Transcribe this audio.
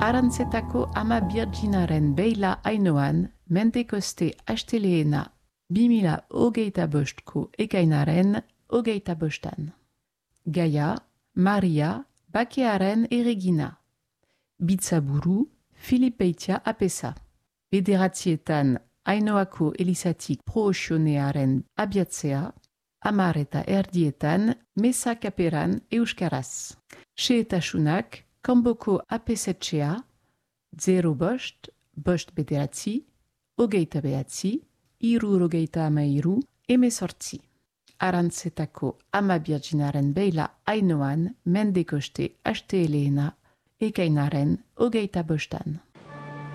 Arantzetako ama birginaren beila ainoan, mendekoste asteleena 2025ko ekainaren 25. Gaia, Maria, bakearen erregina. Bitzaburu, Filipeitia apesa. Bederatzietan Ainoako elizatik proxionearen abiatzea, 10:30 mesa kaperan euskaraz. Xehetasunak, kanboko apesetxea, 05 bost bederatzi, 29, 63, 18. Arantzetako ama birginaren beila ainoan mendekoste asteleena ekainaren 25.